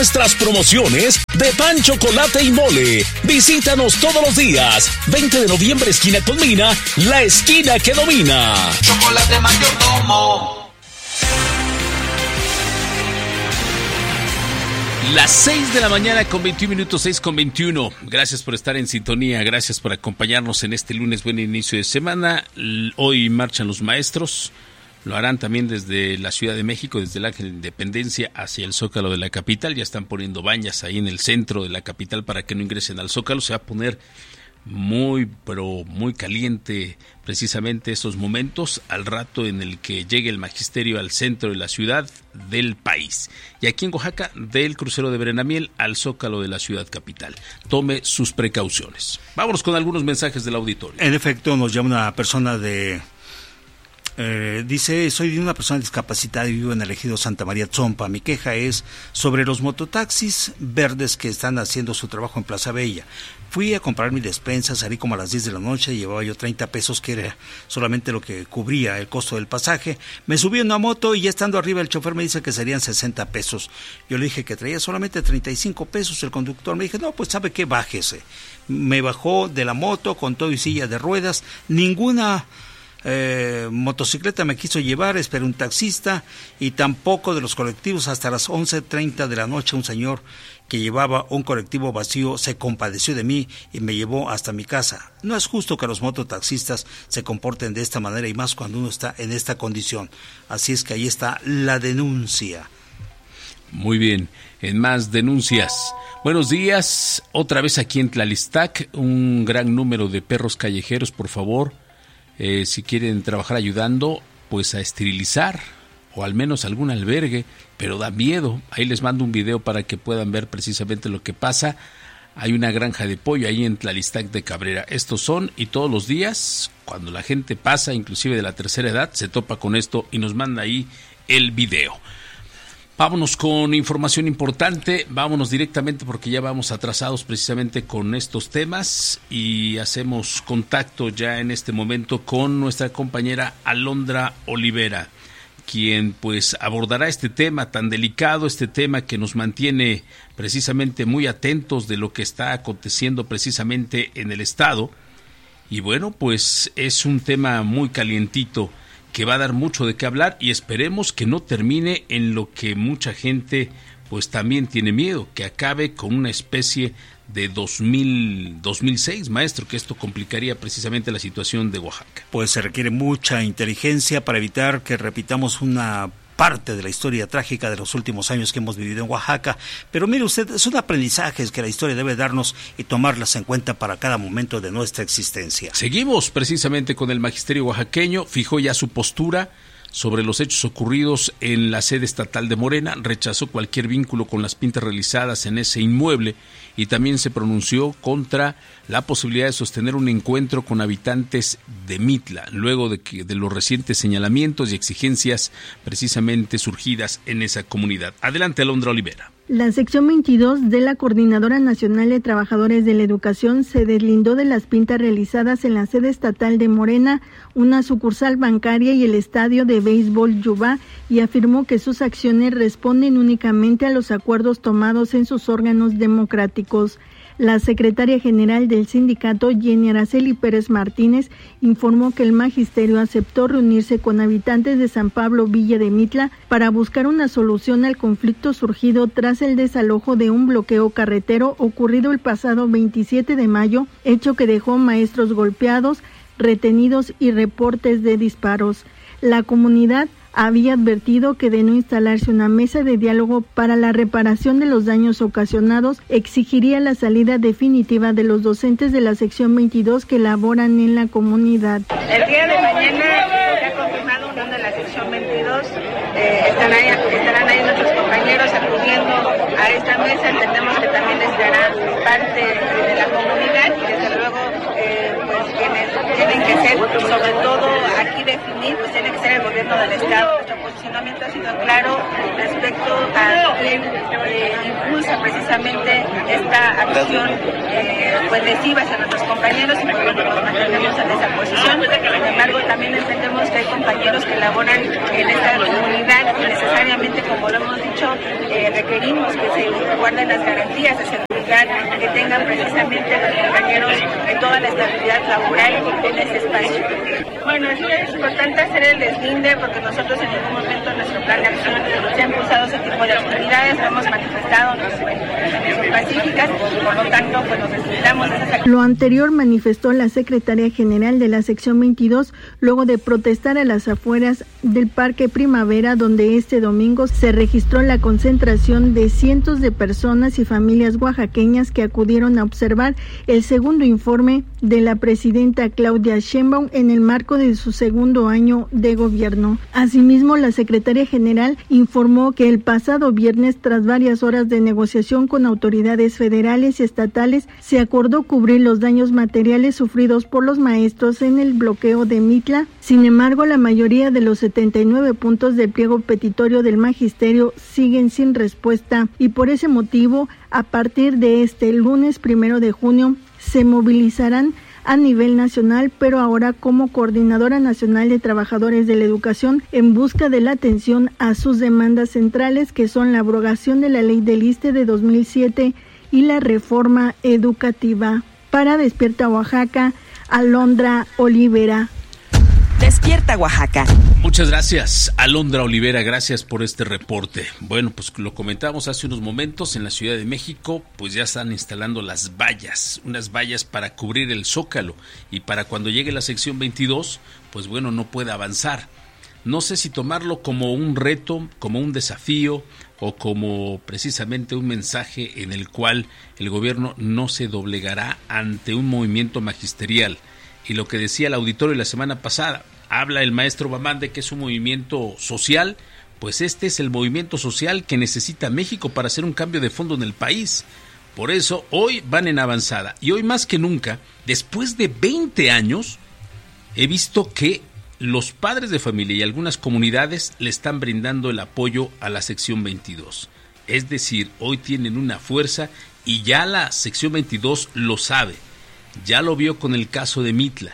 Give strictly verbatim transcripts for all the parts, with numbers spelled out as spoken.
Nuestras promociones de pan, chocolate y mole. Visítanos todos los días. veinte de noviembre, esquina con Mina, la esquina que domina. Chocolate Mayordomo. Las seis de la mañana con veintiún minutos, seis con veintiuno. Gracias por estar en sintonía, gracias por acompañarnos en este lunes, buen inicio de semana. Hoy marchan los maestros. Lo harán también desde la Ciudad de México, desde el Ángel de Independencia hacia el Zócalo de la capital. Ya están poniendo bañas ahí en el centro de la capital para que no ingresen al Zócalo. Se va a poner muy, pero muy caliente precisamente esos momentos al rato en el que llegue el magisterio al centro de la ciudad del país. Y aquí en Oaxaca, del crucero de Berenamiel al Zócalo de la ciudad capital. Tome sus precauciones. Vámonos con algunos mensajes del auditorio. En efecto, nos llama una persona de... Eh, dice, soy de una persona discapacitada y vivo en el ejido Santa María Tzompa. Mi queja es sobre los mototaxis verdes que están haciendo su trabajo en Plaza Bella. Fui a comprar mi despensa, salí como a las diez de la noche, llevaba yo treinta pesos, que era solamente lo que cubría el costo del pasaje. Me subí en una moto y ya estando arriba el chofer me dice que serían sesenta pesos. Yo le dije que traía solamente treinta y cinco pesos. El conductor me dijo, no, pues sabe qué, bájese. Me bajó de la moto con todo y silla de ruedas. Ninguna... Eh, motocicleta me quiso llevar, esperé un taxista y tampoco de los colectivos. Hasta las once treinta de la noche un señor que llevaba un colectivo vacío se compadeció de mí y me llevó hasta mi casa. No es justo que los mototaxistas se comporten de esta manera y más cuando uno está en esta condición. Así es que ahí está la denuncia. Muy bien, en más denuncias. Buenos días, otra vez aquí en Tlalistac, un gran número de perros callejeros, por favor. Eh, si quieren trabajar ayudando, pues a esterilizar o al menos algún albergue, pero da miedo. Ahí les mando un video para que puedan ver precisamente lo que pasa. Hay una granja de pollo ahí en Tlalistac de Cabrera. Estos son, y todos los días, cuando la gente pasa, inclusive de la tercera edad, se topa con esto y nos manda ahí el video. Vámonos con información importante, vámonos directamente porque ya vamos atrasados precisamente con estos temas y hacemos contacto ya en este momento con nuestra compañera Alondra Olivera, quien pues abordará este tema tan delicado, este tema que nos mantiene precisamente muy atentos de lo que está aconteciendo precisamente en el estado. Y bueno, pues es un tema muy calientito que va a dar mucho de qué hablar y esperemos que no termine en lo que mucha gente pues también tiene miedo, que acabe con una especie de dos mil, dos mil seis, maestro, que esto complicaría precisamente la situación de Oaxaca. Pues se requiere mucha inteligencia para evitar que repitamos una parte de la historia trágica de los últimos años que hemos vivido en Oaxaca, pero mire usted, son aprendizajes que la historia debe darnos y tomarlas en cuenta para cada momento de nuestra existencia. Seguimos precisamente con el magisterio oaxaqueño, fijó ya su postura sobre los hechos ocurridos en la sede estatal de Morena, rechazó cualquier vínculo con las pintas realizadas en ese inmueble y también se pronunció contra la posibilidad de sostener un encuentro con habitantes de Mitla, luego de, que, de los recientes señalamientos y exigencias precisamente surgidas en esa comunidad. Adelante, Alondra Olivera. La sección veintidós de la Coordinadora Nacional de Trabajadores de la Educación se deslindó de las pintas realizadas en la sede estatal de Morena, una sucursal bancaria y el estadio de béisbol Yubá, y afirmó que sus acciones responden únicamente a los acuerdos tomados en sus órganos democráticos. La secretaria general del sindicato, Jenny Araceli Pérez Martínez, informó que el magisterio aceptó reunirse con habitantes de San Pablo Villa de Mitla para buscar una solución al conflicto surgido tras el desalojo de un bloqueo carretero ocurrido el pasado veintisiete de mayo, hecho que dejó maestros golpeados, retenidos y reportes de disparos. La comunidad había advertido que de no instalarse una mesa de diálogo para la reparación de los daños ocasionados, exigiría la salida definitiva de los docentes de la sección veintidós que laboran en la comunidad. El día de mañana se ha confirmado unión de la sección veintidós, eh, están ahí, estarán ahí nuestros compañeros acudiendo a esta mesa, entendemos que también estará parte de la comunidad y desde luego eh, pues quienes tienen que ser, sobre todo aquí definir, pues tiene que ser el gobierno del estado. Nuestro posicionamiento ha sido claro respecto a quien eh, impulsa precisamente esta acción eh, pues lesiva hacia nuestros compañeros y por lo que nos mantenemos en esa posición. Sin embargo, también entendemos que hay compañeros que laboran en esta comunidad y necesariamente, como lo hemos dicho, eh, requerimos que se guarden las garantías de seguridad, que tengan precisamente los compañeros en toda la estabilidad laboral en ese espacio. Bueno, sí es importante hacer el deslinde porque nosotros en ningún momento en nuestro plan de acción se han impulsado ese tipo de actividades, lo hemos manifestado, nuestras manifestaciones son pacíficas y por lo tanto pues nos deslindamos de esas. Lo anterior manifestó la secretaria general de la sección veintidós luego de protestar a las afueras del Parque Primavera, donde este domingo se registró la concentración de cientos de personas y familias oaxaqueñas que acudieron a observar el segundo informe de la presidenta Claudia Sheinbaum en el marco de su segundo año de gobierno. Asimismo, la secretaria general informó que el pasado viernes, tras varias horas de negociación con autoridades federales y estatales, se acordó cubrir los daños materiales sufridos por los maestros en el bloqueo de Mitla. Sin embargo, la mayoría de los setenta y nueve puntos del pliego petitorio del magisterio siguen sin respuesta y por ese motivo, a partir de este lunes primero de junio, se movilizarán a nivel nacional, pero ahora como Coordinadora Nacional de Trabajadores de la Educación en busca de la atención a sus demandas centrales, que son la abrogación de la Ley del ISSSTE de dos mil siete y la reforma educativa. Para Despierta Oaxaca, Alondra Olivera. Despierta Oaxaca. Muchas gracias, Alondra Olivera, gracias por este reporte. Bueno, pues lo comentamos hace unos momentos, en la Ciudad de México, pues ya están instalando las vallas, unas vallas para cubrir el Zócalo y para cuando llegue la sección veintidós, pues bueno, no pueda avanzar. No sé si tomarlo como un reto, como un desafío o como precisamente un mensaje en el cual el gobierno no se doblegará ante un movimiento magisterial. Y lo que decía el auditorio la semana pasada, habla el maestro Bamán de que es un movimiento social, pues este es el movimiento social que necesita México para hacer un cambio de fondo en el país. Por eso hoy van en avanzada y hoy más que nunca, después de veinte años, he visto que los padres de familia y algunas comunidades le están brindando el apoyo a la sección veintidós. Es decir, hoy tienen una fuerza y ya la sección veintidós lo sabe. Ya lo vio con el caso de Mitla,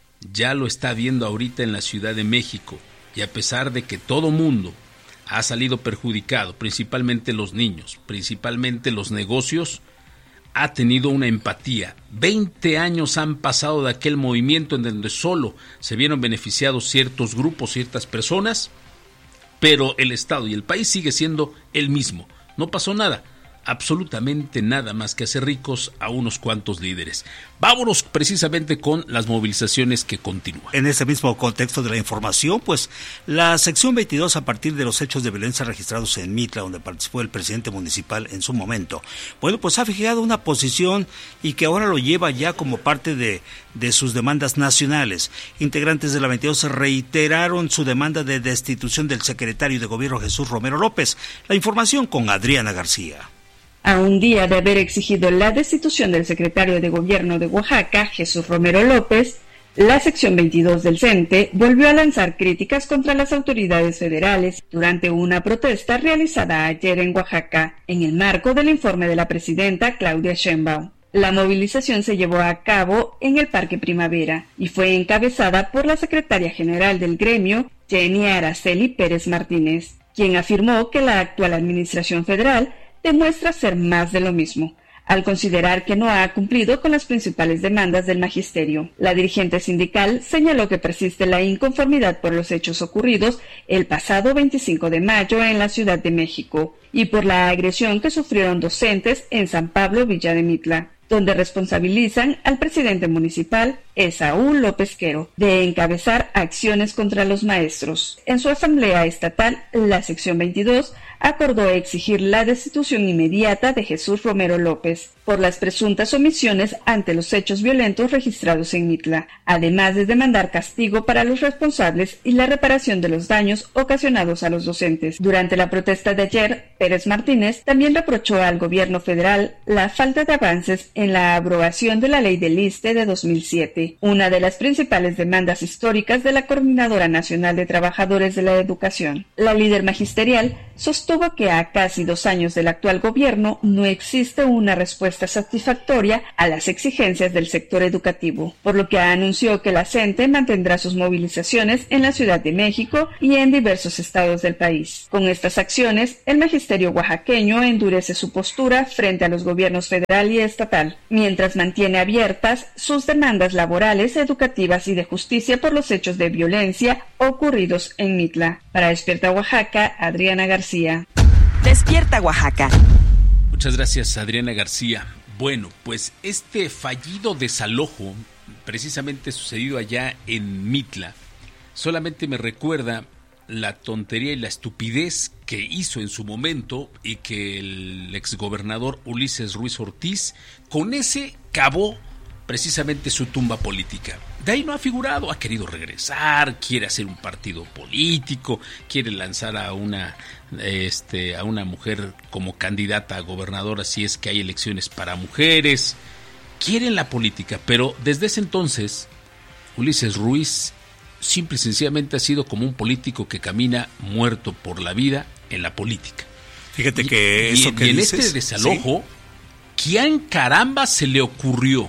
ya lo está viendo ahorita en la Ciudad de México, y a pesar de que todo mundo ha salido perjudicado, principalmente los niños, principalmente los negocios, ha tenido una empatía. Veinte años han pasado de aquel movimiento en donde solo se vieron beneficiados ciertos grupos, ciertas personas, pero el Estado y el país sigue siendo el mismo. No pasó nada. Absolutamente nada más que hacer ricos a unos cuantos líderes. Vámonos precisamente con las movilizaciones que continúan. En ese mismo contexto de la información, pues la sección veintidós, a partir de los hechos de violencia registrados en Mitla, donde participó el presidente municipal en su momento, bueno, pues ha fijado una posición y que ahora lo lleva ya como parte de, de sus demandas nacionales. Integrantes de la veintidós reiteraron su demanda de destitución del secretario de Gobierno Jesús Romero López. La información con Adriana García. A un día de haber exigido la destitución del secretario de Gobierno de Oaxaca, Jesús Romero López, la sección veintidós del CENTE volvió a lanzar críticas contra las autoridades federales durante una protesta realizada ayer en Oaxaca, en el marco del informe de la presidenta Claudia Sheinbaum. La movilización se llevó a cabo en el Parque Primavera y fue encabezada por la secretaria general del gremio, Jenny Araceli Pérez Martínez, quien afirmó que la actual administración federal demuestra ser más de lo mismo, al considerar que no ha cumplido con las principales demandas del magisterio. La dirigente sindical señaló que persiste la inconformidad por los hechos ocurridos el pasado veinticinco de mayo en la Ciudad de México y por la agresión que sufrieron docentes en San Pablo Villa de Mitla, donde responsabilizan al presidente municipal, Esaú López Quero, de encabezar acciones contra los maestros. En su asamblea estatal, la sección veintidós acordó exigir la destitución inmediata de Jesús Romero López por las presuntas omisiones ante los hechos violentos registrados en Mitla, además de demandar castigo para los responsables y la reparación de los daños ocasionados a los docentes. Durante la protesta de ayer, Pérez Martínez también reprochó al gobierno federal la falta de avances en la abrogación de la ley del ISSSTE de dos mil siete ley, una de las principales demandas históricas de la Coordinadora Nacional de Trabajadores de la Educación. La líder magisterial sostuvo que a casi dos años del actual gobierno no existe una respuesta satisfactoria a las exigencias del sector educativo, por lo que anunció que la CENTE mantendrá sus movilizaciones en la Ciudad de México y en diversos estados del país. Con estas acciones, el magisterio oaxaqueño endurece su postura frente a los gobiernos federal y estatal, mientras mantiene abiertas sus demandas laborales, educativas y de justicia por los hechos de violencia ocurridos en Mitla. Para Despierta Oaxaca, Adriana García. Despierta Oaxaca. Muchas gracias, Adriana García. Bueno, pues este fallido desalojo, precisamente sucedido allá en Mitla, solamente me recuerda la tontería y la estupidez que hizo en su momento y que el exgobernador Ulises Ruiz Ortiz con ese cavó precisamente su tumba política. De ahí no ha figurado, ha querido regresar, quiere hacer un partido político, quiere lanzar a una este a una mujer como candidata a gobernadora si es que hay elecciones para mujeres. Quieren la política, pero desde ese entonces Ulises Ruiz simple y sencillamente ha sido como un político que camina muerto por la vida en la política. Fíjate que y, eso y, que y en dices, este desalojo, ¿sí? ¿Quién caramba se le ocurrió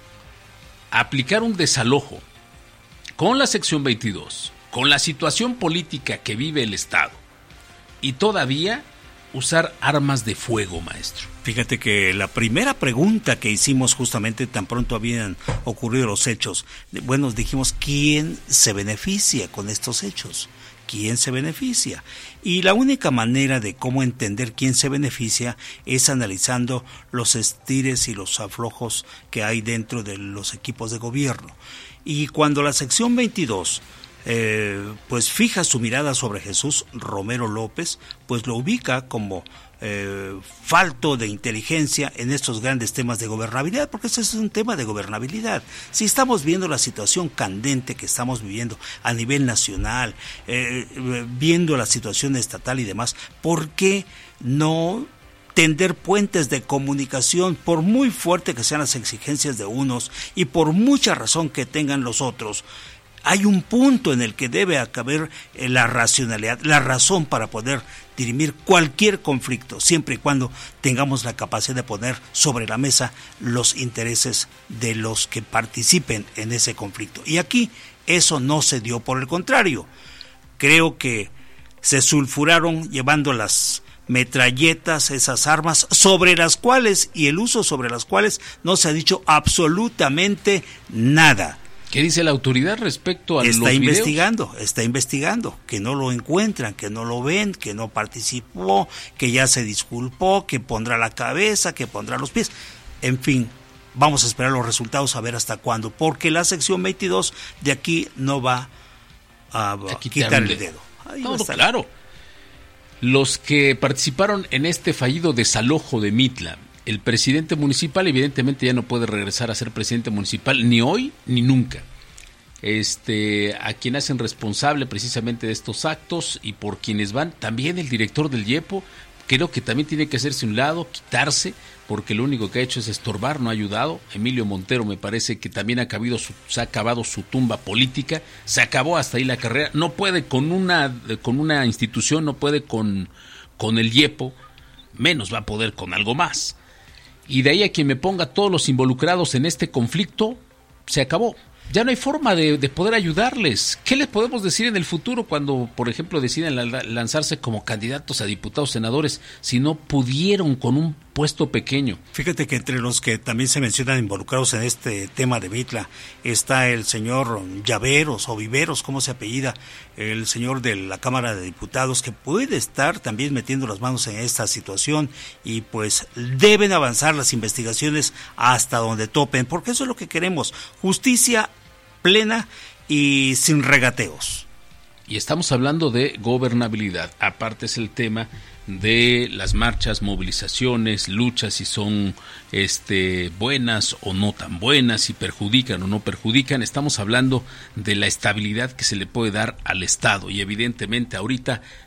aplicar un desalojo con la sección veintidós, con la situación política que vive el Estado y todavía usar armas de fuego, maestro? Fíjate que la primera pregunta que hicimos justamente tan pronto habían ocurrido los hechos, bueno, dijimos, ¿quién se beneficia con estos hechos? ¿Quién se beneficia? Y la única manera de cómo entender quién se beneficia es analizando los estires y los aflojos que hay dentro de los equipos de gobierno. Y cuando la sección veintidós eh, pues fija su mirada sobre Jesús Romero López, pues lo ubica como Eh, falto de inteligencia en estos grandes temas de gobernabilidad, porque ese es un tema de gobernabilidad. Si estamos viendo la situación candente que estamos viviendo a nivel nacional, eh, viendo la situación estatal y demás, ¿por qué no tender puentes de comunicación, por muy fuerte que sean las exigencias de unos y por mucha razón que tengan los otros? Hay un punto en el que debe haber la racionalidad, la razón para poder dirimir cualquier conflicto, siempre y cuando tengamos la capacidad de poner sobre la mesa los intereses de los que participen en ese conflicto. Y aquí eso no se dio, por el contrario. Creo que se sulfuraron llevando las metralletas, esas armas sobre las cuales y el uso sobre las cuales no se ha dicho absolutamente nada. ¿Qué dice la autoridad respecto a los Está videos? investigando, está investigando, que no lo encuentran, que no lo ven, que no participó, que ya se disculpó, que pondrá la cabeza, que pondrá los pies. En fin, vamos a esperar los resultados a ver hasta cuándo, porque la sección veintidós de aquí no va a, a quitar, quitar el dedo. Ahí no, no, claro. Los que participaron en este fallido desalojo de Mitla, el presidente municipal evidentemente ya no puede regresar a ser presidente municipal ni hoy ni nunca. Este, a quien hacen responsable precisamente de estos actos y por quienes van, también el director del IEPO, creo que también tiene que hacerse un lado, quitarse, porque lo único que ha hecho es estorbar, no ha ayudado. Emilio Montero me parece que también ha acabado su, se ha acabado su tumba política, se acabó hasta ahí la carrera, no puede con una, con una institución, no puede con, con el IEPO, menos va a poder con algo más. Y de ahí a quien me ponga todos los involucrados en este conflicto, se acabó. Ya no hay forma de, de poder ayudarles. ¿Qué les podemos decir en el futuro cuando, por ejemplo, deciden lanzarse como candidatos a diputados, senadores, si no pudieron con un puesto pequeño? Fíjate que entre los que también se mencionan involucrados en este tema de Mitla está el señor Llaveros o Viveros, ¿cómo se apellida? El señor de la Cámara de Diputados, que puede estar también metiendo las manos en esta situación, y pues deben avanzar las investigaciones hasta donde topen, porque eso es lo que queremos, justicia plena y sin regateos. Y estamos hablando de gobernabilidad, aparte es el tema de las marchas, movilizaciones, luchas, si son este buenas o no tan buenas, si perjudican o no perjudican. Estamos hablando de la estabilidad que se le puede dar al Estado, y evidentemente ahorita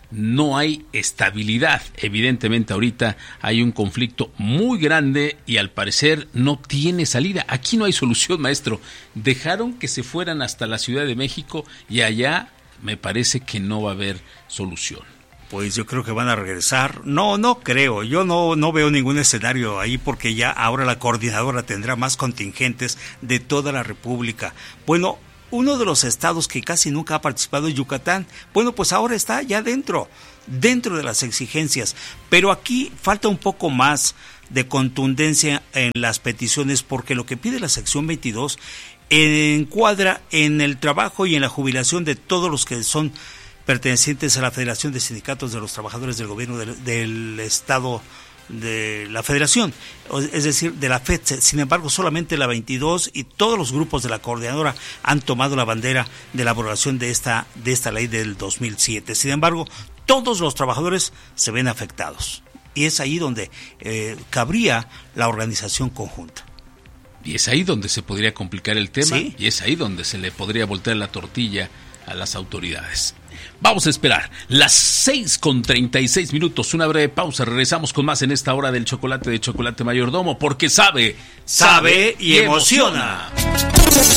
no hay estabilidad. Evidentemente ahorita hay un conflicto muy grande y al parecer no tiene salida. Aquí no hay solución, maestro. Dejaron que se fueran hasta la Ciudad de México y allá me parece que no va a haber solución. Pues yo creo que van a regresar. No, no creo. Yo no, no veo ningún escenario ahí porque ya ahora la coordinadora tendrá más contingentes de toda la República. Bueno, uno de los estados que casi nunca ha participado es Yucatán. Bueno, pues ahora está ya dentro, dentro de las exigencias. Pero aquí falta un poco más de contundencia en las peticiones porque lo que pide la sección veintidós encuadra en el trabajo y en la jubilación de todos los que son pertenecientes a la Federación de Sindicatos de los Trabajadores del Gobierno del, del Estado de la Federación, es decir, de la F E D. Sin embargo, solamente la veintidós y todos los grupos de la coordinadora han tomado la bandera de la abrogación de esta, de esta ley del dos mil siete. Sin embargo, todos los trabajadores se ven afectados y es ahí donde eh, cabría la organización conjunta. Y es ahí donde se podría complicar el tema, ¿sí? Y es ahí donde se le podría voltear la tortilla a las autoridades. Vamos a esperar las seis con treinta y seis minutos, una breve pausa, regresamos con más en esta hora del chocolate de Chocolate Mayordomo, porque sabe, sabe y emociona.